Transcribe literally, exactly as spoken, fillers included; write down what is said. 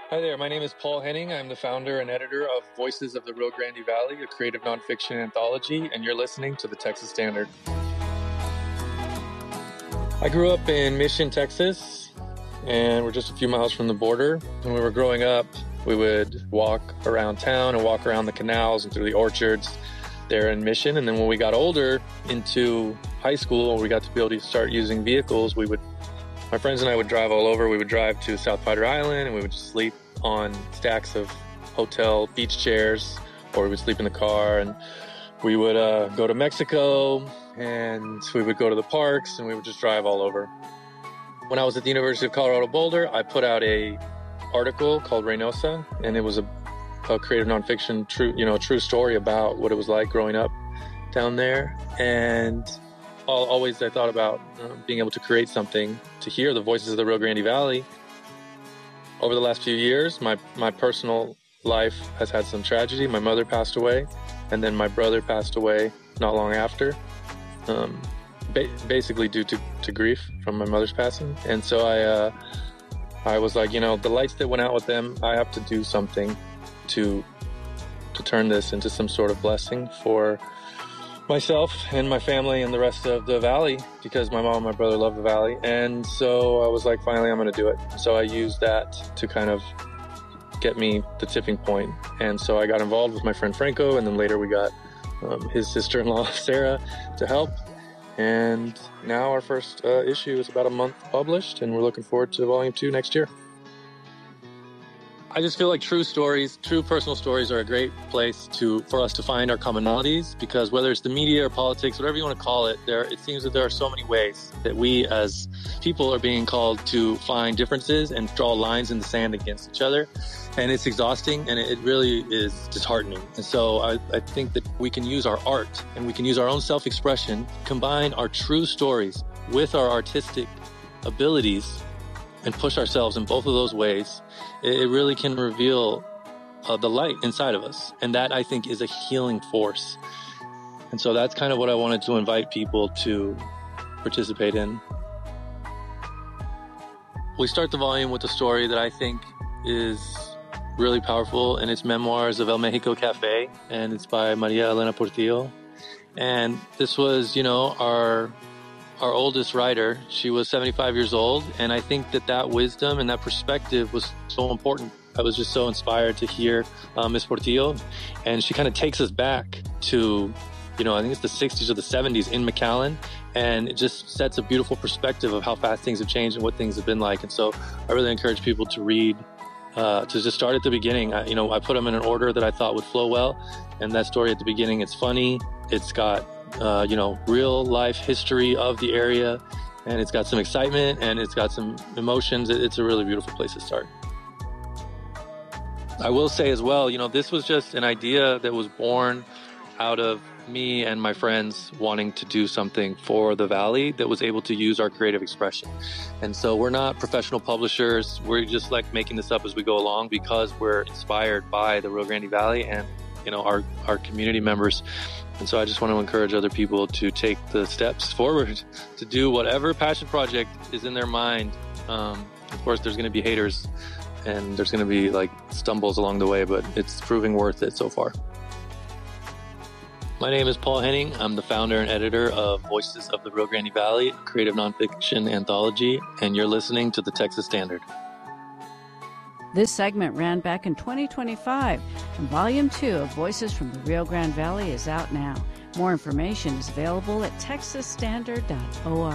Hi there, my name is Paul Henning. I'm the founder and editor of Voices of the Rio Grande Valley, a creative nonfiction anthology, and you're listening to the Texas Standard. I grew up in Mission, Texas, and we're just a few miles from the border. When we were growing up, we would walk around town and walk around the canals and through the orchards there in Mission. And then when we got older into high school, we got to be able to start using vehicles. We would My friends and I would drive all over. We would drive to South Padre Island and we would just sleep on stacks of hotel beach chairs, or we would sleep in the car, and we would uh, go to Mexico and we would go to the parks and we would just drive all over. When I was at the University of Colorado Boulder, I put out a article called Reynosa, and it was a, a creative nonfiction, true, you know, true story about what it was like growing up down there. And always I thought about uh, being able to create something to hear the voices of the Rio Grande Valley. Over the last few years, my, my personal life has had some tragedy. My mother passed away, and then my brother passed away not long after, um, ba- basically due to, to grief from my mother's passing. And so I, uh, I was like, you know, the lights that went out with them, I have to do something to, to turn this into some sort of blessing for myself and my family and the rest of the valley, because my mom and my brother love the valley. And so I was like, finally, I'm going to do it. So I used that to kind of get me the tipping point. And so I got involved with my friend Franco, and then later we got um, his sister-in-law, Sarah, to help. And now our first uh, issue is about a month published, and we're looking forward to volume two next year. I just feel like true stories, true personal stories are a great place to for us to find our commonalities, because whether it's the media or politics, whatever you want to call it, there it seems that there are so many ways that we as people are being called to find differences and draw lines in the sand against each other. And it's exhausting, and it really is disheartening. And so I, I think that we can use our art and we can use our own self-expression, combine our true stories with our artistic abilities, and push ourselves in both of those ways. It really can reveal uh, the light inside of us. And that, I think, is a healing force. And so that's kind of what I wanted to invite people to participate in. We start the volume with a story that I think is really powerful, and it's Memoirs of El Mexico Cafe, and it's by Maria Elena Portillo. And this was, you know, our our oldest writer. She was seventy-five years old, and I think that that wisdom and that perspective was so important. I was just so inspired to hear uh, Miss Portillo, and she kind of takes us back to, you know, I think it's the sixties or the seventies in McAllen, and it just sets a beautiful perspective of how fast things have changed and what things have been like. And so I really encourage people to read, uh, to just start at the beginning. I, you know, I put them in an order that I thought would flow well, and that story at the beginning, it's funny, it's got Uh, you know, real life history of the area, and it's got some excitement and it's got some emotions. It's a really beautiful place to start. I will say as well, you know, this was just an idea that was born out of me and my friends wanting to do something for the valley that was able to use our creative expression. And so we're not professional publishers. We're just like making this up as we go along because we're inspired by the Rio Grande Valley and, you know, our, our community members. And so I just want to encourage other people to take the steps forward to do whatever passion project is in their mind. Um, of course, there's going to be haters and there's going to be like stumbles along the way, but it's proving worth it so far. My name is Paul Henning. I'm the founder and editor of Voices of the Rio Grande Valley, a creative nonfiction anthology, and you're listening to the Texas Standard. This segment ran back in twenty twenty-five, and Volume two of Voices from the Rio Grande Valley is out now. More information is available at texas standard dot org.